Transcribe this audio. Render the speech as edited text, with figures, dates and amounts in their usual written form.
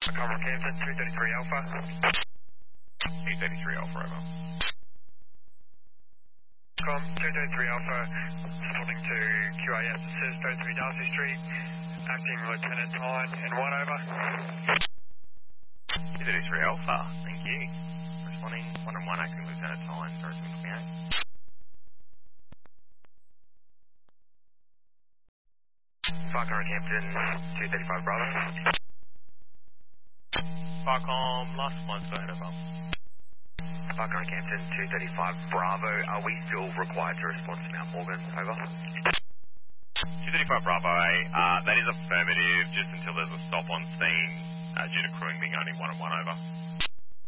Cover Campton, 233 Alpha. 233 Alpha, over. Com, 233 Alpha, responding to QAS assist, 33 Darcy Street, acting Lieutenant Tyne, and 1 over. 233 Alpha, thank you. Responding 1 and 1, acting Lieutenant Tyne, 0728. Cover Campton, 235 Bravo. Farcom, last one, go ahead, over. Cover Campton, 235 Bravo. Are we still required to respond to Mount Morgan? Over. 235 Bravo, that is affirmative, just until there's a stop on scene, due to crewing being only 1 and 1 over.